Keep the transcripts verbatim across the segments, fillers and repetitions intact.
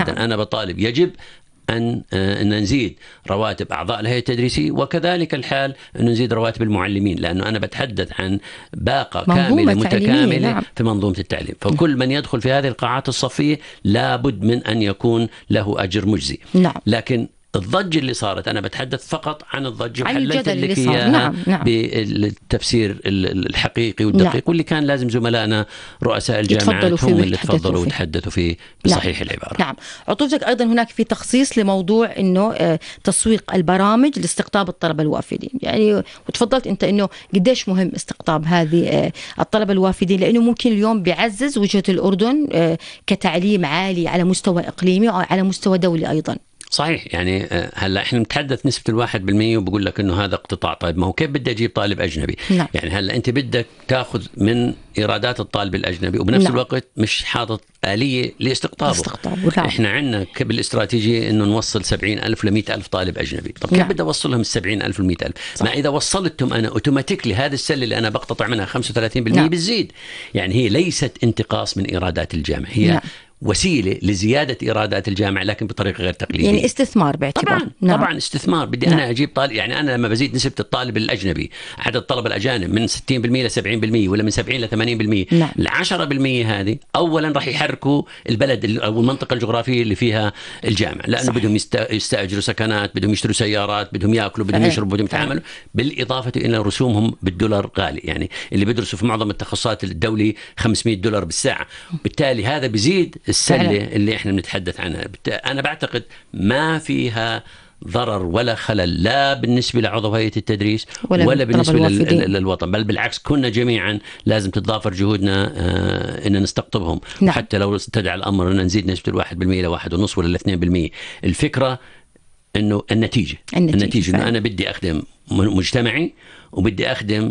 نعم. أنا بطالب يجب أن أن نزيد رواتب أعضاء الهيئة التدريسية، وكذلك الحال أن نزيد رواتب المعلمين، لأنه أنا بتحدث عن باقة كاملة متكاملة نعم. في منظومة التعليم، فكل من يدخل في هذه القاعات الصفية لابد من أن يكون له أجر مجزي نعم. لكن الضجة اللي صارت أنا بتحدث فقط عن الضجة وحللت اللي فيها نعم. نعم. بالتفسير الحقيقي والدقيق نعم. واللي كان لازم زملائنا رؤساء الجامعات هم اللي تفضلوا وتحدثوا فيه بصحيح نعم. العبارة. نعم. عطوفتك أيضا هناك في تخصيص لموضوع إنه تسويق البرامج لاستقطاب الطلبة الوافدين، يعني وتفضلت أنت إنه قديش مهم استقطاب هذه الطلبة الوافدين، لأنه ممكن اليوم بيعزز وجهة الأردن كتعليم عالي على مستوى إقليمي وعلى مستوى دولي أيضا. صحيح، يعني هلا احنا نتحدث نسبة الواحد بالمية وبقول لك انه هذا اقتطاع. طيب ما هو كيف بدي اجيب طالب اجنبي؟ نعم. يعني هلا انت بدك تاخذ من ايرادات الطالب الاجنبي وبنفس نعم. الوقت مش حاطط آلية لاستقطابه. استقطابه نعم. احنا عندنا بالاستراتيجية انه نوصل سبعين ألف لمئة ألف طالب اجنبي. طب كيف نعم. بدي اوصلهم السبعين ألف لمئة ألف؟ صح. ما اذا وصلتهم انا اوتوماتيكلي هذه السلة اللي انا بقتطع منها خمسة وثلاثين بالمئة نعم. بتزيد. يعني هي ليست انتقاص من ايرادات الجامعة، هي نعم. وسيلة لزيادة إيرادات الجامعة لكن بطريقة غير تقليدية. يعني استثمار باعتبار. طبعا نعم. طبعا استثمار. بدي نعم. أنا أجيب طالب، يعني أنا لما بزيد نسبة الطالب الأجنبي عدد الطلبة الأجانب من ستين بالمئة ل سبعين بالمئة ولا من سبعين ل ثمانين بالمئة نعم. العشرة بالمئة هذه أولا راح يحركوا البلد أو المنطقة الجغرافية اللي فيها الجامعة، لأنه صحيح. بدهم يستأجروا سكنات، بدهم يشتروا سيارات، بدهم يأكلوا، بدهم يشربوا، بدهم يتعاملوا، بالإضافة إلى رسومهم بالدولار غالي. يعني اللي بيدرسوا في معظم التخصصات الدولي خمسمئة دولار بالساعة، بالتالي هذا بيزيد السلة اللي احنا بنتحدث عنها. أنا بعتقد ما فيها ضرر ولا خلل لا بالنسبة لعضو هيئة التدريس ولا, ولا بالنسبة للوطن، بل بالعكس كنا جميعا لازم تتضافر جهودنا آه إن نستقطبهم نعم. حتى لو استدعى الأمر أن نزيد نسبة الواحد بالمئة لواحد ونص ولا الاثنين بالمئة. الفكرة إنه النتيجة النتيجة, النتيجة إنه أنا بدي أخدم مجتمعي وبدي أخدم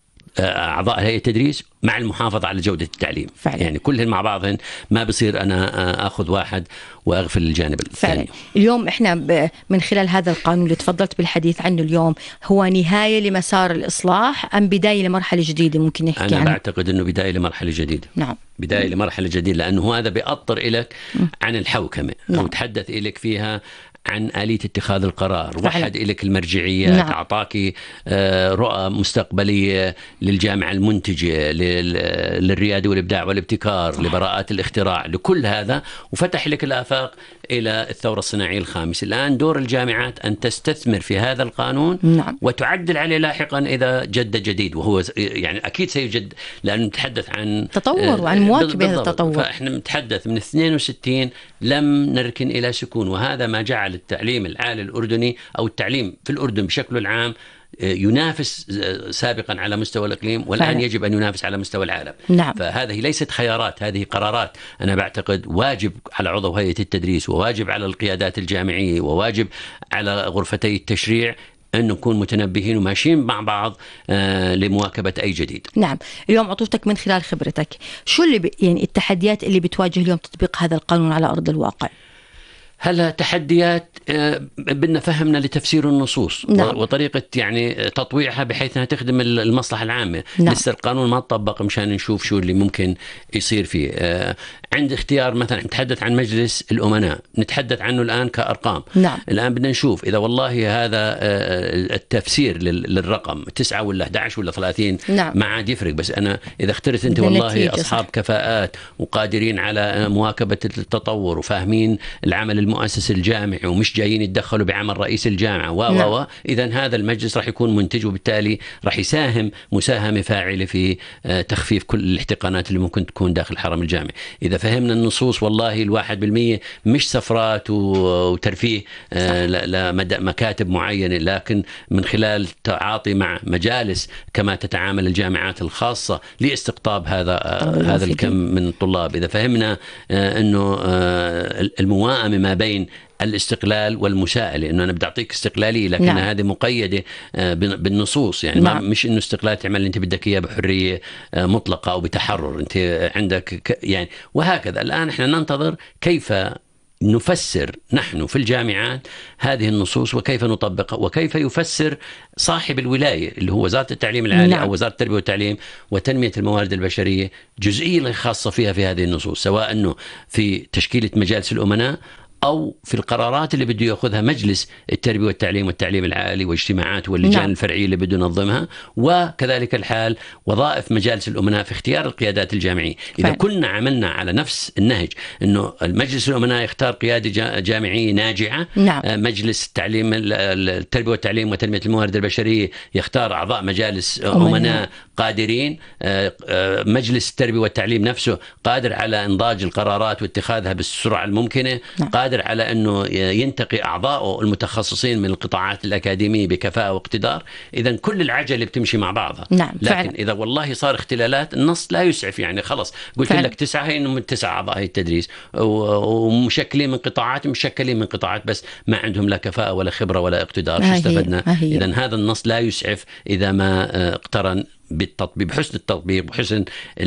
أعضاء هيئة التدريس مع المحافظة على جودة التعليم فعلا. يعني كلهن مع بعضهن، ما بصير أنا أخذ واحد وأغفل الجانب الثاني فعلا. اليوم إحنا من خلال هذا القانون اللي تفضلت بالحديث عنه اليوم هو نهاية لمسار الإصلاح أم بداية لمرحلة جديدة ممكن نحكي عنها؟ أنا عنه. بعتقد أنه بداية لمرحلة جديدة. نعم. بداية لمرحلة جديدة، لأنه هذا بيأطر إليك عن الحوكمة نعم. وتحدث إليك فيها عن آلية اتخاذ القرار، وحد إليك المرجعيات نعم. أعطاك رؤى مستقبلية للجامعة المنتجة، للريادة والإبداع والابتكار صح. لبراءات الاختراع، لكل هذا، وفتح لك الآفاق إلى الثورة الصناعية الخامسة. الآن دور الجامعات أن تستثمر في هذا القانون نعم. وتعدل عليه لاحقا إذا جد جديد، وهو يعني أكيد سيجد، لأنه نتحدث عن تطور وعن مواكبة هذا التطور. فإحنا نتحدث من اثنين وستين لم نركن إلى سكون، وهذا ما جعل التعليم العالي الأردني أو التعليم في الأردن بشكل العام ينافس سابقا على مستوى الإقليم، والآن فعلا. يجب أن ينافس على مستوى العالم نعم. فهذه ليست خيارات، هذه قرارات. أنا بعتقد واجب على عضو هيئة التدريس، وواجب على القيادات الجامعية، وواجب على غرفتي التشريع أن نكون متنبهين وماشيين مع بعض آه لمواكبة أي جديد. نعم. اليوم عطوفتك من خلال خبرتك، شو اللي ب... يعني التحديات اللي بتواجه اليوم تطبيق هذا القانون على أرض الواقع؟ هلا تحديات بدنا فهمنا لتفسير النصوص نعم. وطريقة يعني تطويعها بحيث أنها تخدم المصلحة العامة نعم. لسه القانون ما تطبق مشان نشوف شو اللي ممكن يصير فيه. عند اختيار مثلا نتحدث عن مجلس الأمناء، نتحدث عنه الآن كأرقام نعم. الآن بدنا نشوف إذا والله هذا التفسير للرقم تسعة ولا أحد عشر ولا ثلاثين نعم. ما عاد يفرق، بس أنا إذا اخترت أنت والله أصحاب صح. كفاءات وقادرين على مواكبة التطور وفاهمين العمل المؤسس الجامعي ومش جايين يتدخلوا بعمل رئيس الجامعة و نعم. و إذن هذا المجلس راح يكون منتج، وبالتالي راح يساهم مساهمة فاعلة في تخفيف كل الاحتقانات اللي ممكن تكون داخل الحرم الجامعي. إذا فهمنا النصوص والله الواحد بالمية مش سفرات وترفيه لمكاتب معينة، لكن من خلال تعاطي مع مجالس كما تتعامل الجامعات الخاصة لاستقطاب هذا هذا الكم من الطلاب. إذا فهمنا أنه المواءمة ما بين الاستقلال والمساءلة، إنه أنا بدي أعطيك استقلالية لكن نعم. هذه مقيدة بالنصوص، يعني نعم. مش إنه استقلال تعمل اللي أنت بدك إياه بحرية مطلقة أو بتحرر، أنت عندك يعني وهكذا. الآن إحنا ننتظر كيف نفسر نحن في الجامعات هذه النصوص وكيف نطبقها، وكيف يفسر صاحب الولاية اللي هو وزارة التعليم العالي نعم. أو وزارة التربية والتعليم وتنمية الموارد البشرية جزئية خاصة فيها في هذه النصوص، سواء أنه في تشكيلة مجالس الأمناء أو في القرارات اللي بده يأخذها مجلس التربية والتعليم والتعليم العالي واجتماعات واللجان نعم. الفرعية اللي بده ينظمها، وكذلك الحال وظائف مجالس الأمناء في اختيار القيادات الجامعية. إذا فعلا. كنا عملنا على نفس النهج أنه المجلس الأمناء يختار قيادة جامعية ناجعة نعم. مجلس التعليم التربية والتعليم وتنمية الموارد البشرية يختار أعضاء مجالس أمناء, أمناء قادرين، مجلس التربية والتعليم نفسه قادر على إنضاج القرارات واتخاذها بالسرعة الممكنة نعم. قادر على أنه ينتقي أعضاء المتخصصين من القطاعات الأكاديمية بكفاءة واقتدار. إذا كل العجلة بتمشي مع بعضها نعم. لكن فعلا. إذا والله صار اختلالات النص لا يسعف، يعني خلص قلت فعلا. لك تسعة هي إنه من تسعة أعضاء هي التدريس ومشكلين من قطاعات مشكلين من قطاعات بس ما عندهم لا كفاءة ولا خبرة ولا اقتدار، شو استفدنا؟ إذا هذا النص لا يسعف إذا ما اقترن بالتطبيق، بحسن التطبيق بحسن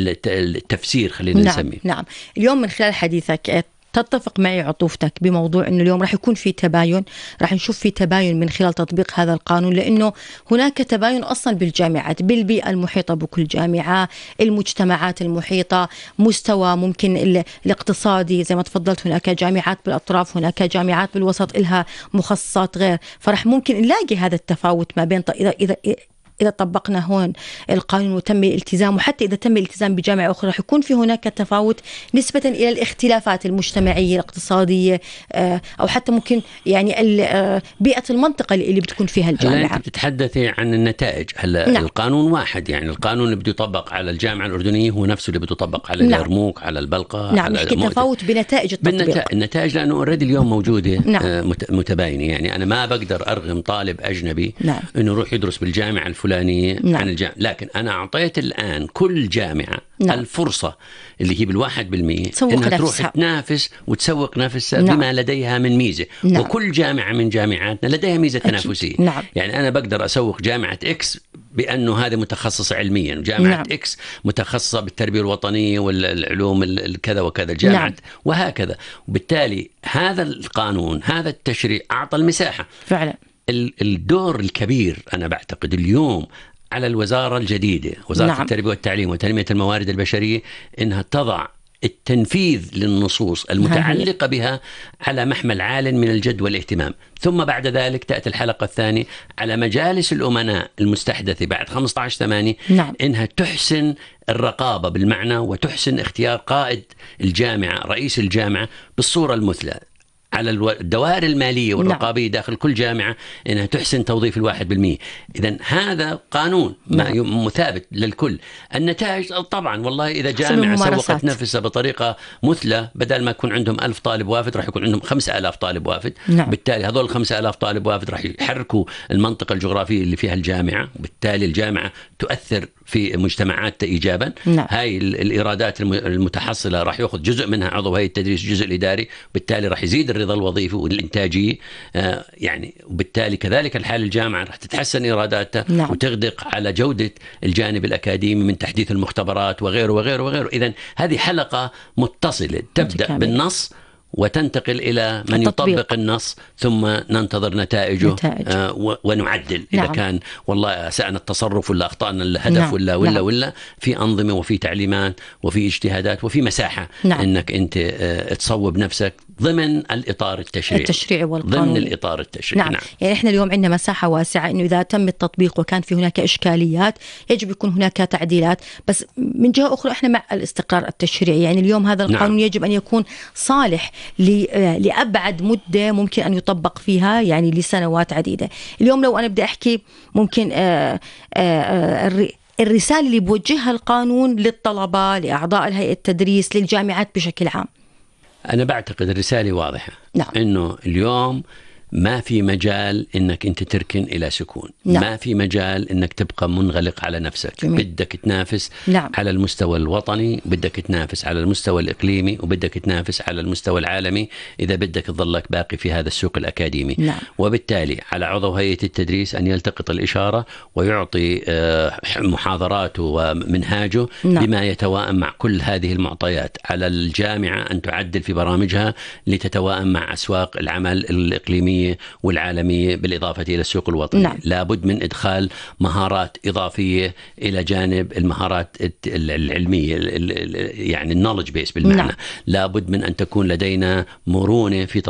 التفسير خلينا نعم. نسميه. نعم. اليوم من خلال حديثك تتفق معي عطوفتك بموضوع أنه اليوم راح يكون في تباين، راح نشوف في تباين من خلال تطبيق هذا القانون، لأنه هناك تباين أصلا بالجامعات، بالبيئة المحيطة بكل جامعة، المجتمعات المحيطة، مستوى ممكن الاقتصادي زي ما تفضلت، هناك جامعات بالأطراف، هناك جامعات بالوسط إلها مخصصات غير، فرح ممكن نلاقي هذا التفاوت ما بين إذا إذا إذا طبقنا هون القانون وتم الالتزام، وحتى إذا تم الالتزام بجامعة أخرى رح يكون في هناك تفاوت نسبة إلى الاختلافات المجتمعية الاقتصادية أو حتى ممكن يعني بيئة المنطقة اللي بتكون فيها الجامعة. هلا أنت بتتحدثي عن النتائج. هلا نعم. القانون واحد، يعني القانون اللي بده يطبق على الجامعة الأردنية هو نفسه اللي بده يطبق على اليرموك نعم. على البلقاء نعم. نحكي تفاوت بنتائج التطبيق. النتائج لأنه أوريدي اليوم موجودة نعم. متباينة، يعني أنا ما بقدر أرغم طالب أجنبي نعم. إنه يروح يدرس بالجامعة الفلانية نعم. عن الجامعة، لكن أنا أعطيت الآن كل جامعة نعم. الفرصة اللي هي بالواحد بالمية إنها تروح تنافس وتسوق نفسها نعم. بما لديها من ميزة نعم. وكل جامعة من جامعاتنا لديها ميزة تنافسية نعم. يعني أنا بقدر أسوق جامعة إكس بأنه هذا متخصص علميا، وجامعة نعم. إكس متخصصة بالتربية الوطنية والعلوم الكذا وكذا جامعة نعم. وهكذا. وبالتالي هذا القانون هذا التشريع أعطى المساحة فعلا. الدور الكبير أنا بعتقد اليوم على الوزارة الجديدة وزارة نعم. التربية والتعليم وتنمية الموارد البشرية إنها تضع التنفيذ للنصوص المتعلقة بها على محمل عال من الجد والاهتمام. ثم بعد ذلك تأتي الحلقة الثانية على مجالس الأمناء المستحدثة بعد خمسة عشر ثمانية نعم. إنها تحسن الرقابة بالمعنى وتحسن اختيار قائد الجامعة رئيس الجامعة بالصورة المثلى على الدوائر المالية والرقابية نعم. داخل كل جامعة إنها تحسن توظيف الواحد بالمية. إذن هذا قانون نعم. مثابت للكل. النتائج طبعا والله إذا جامعة سوقت نفسها بطريقة مثلى بدل ما يكون عندهم ألف طالب وافد راح يكون عندهم خمسة آلاف طالب وافد نعم. بالتالي هذول الخمسة آلاف طالب وافد راح يحركوا المنطقة الجغرافية اللي فيها الجامعة، وبالتالي الجامعة تؤثر في مجتمعات إيجابا نعم. هاي الإيرادات المتحصلة راح يأخذ جزء منها عضو هيئة التدريس الجزء الإداري، بالتالي راح يزيد الرضا الوظيفي والإنتاجية آه يعني وبالتالي كذلك الحال الجامعة راح تتحسن إيراداتها نعم. وتغدق على جودة الجانب الأكاديمي من تحديث المختبرات وغيره وغيره وغيره. إذن هذه حلقة متصلة تبدأ متكامل. بالنص وتنتقل إلى من التطبيق. يطبق النص ثم ننتظر نتائجه نتائج. آه ونعدل إذا نعم. كان والله أسأنا التصرف ولا أخطأنا الهدف نعم. ولا ولا نعم. ولا في أنظمة وفي تعليمات وفي اجتهادات وفي مساحة نعم. أنك أنت آه تصوب نفسك ضمن الإطار التشريعي التشريعي والقانون ضمن الإطار التشريعي نعم. نعم. يعني إحنا اليوم عندنا مساحة واسعة إنه إذا تم التطبيق وكان في هناك إشكاليات يجب يكون هناك تعديلات، بس من جهة أخرى إحنا مع الاستقرار التشريعي. يعني اليوم هذا القانون نعم. يجب أن يكون صالح لأبعد مدة ممكن أن يطبق فيها يعني لسنوات عديدة. اليوم لو أنا بدي أحكي ممكن آآ آآ الرسالة اللي بوجهها القانون للطلبة لأعضاء الهيئة التدريس للجامعات بشكل عام، أنا بعتقد الرسالة واضحة نعم. إنه اليوم ما في مجال انك انت تركن الى سكون. نعم. ما في مجال انك تبقى منغلق على نفسك. جميل. بدك تنافس. نعم. على المستوى الوطني، بدك تنافس على المستوى الاقليمي، وبدك تنافس على المستوى العالمي اذا بدك تظلك باقي في هذا السوق الاكاديمي. نعم. وبالتالي على عضو هيئة التدريس ان يلتقط الاشارة ويعطي محاضراته ومنهاجه. نعم. بما يتوائم مع كل هذه المعطيات. على الجامعة ان تعدل في برامجها لتتوائم مع اسواق العمل الاقليمية والعالمية بالإضافة إلى السوق الوطني. نعم. لابد من إدخال مهارات إضافية إلى جانب المهارات العلمية، يعني النولج بيس بالمعنى. نعم. لابد من أن تكون لدينا مرونة في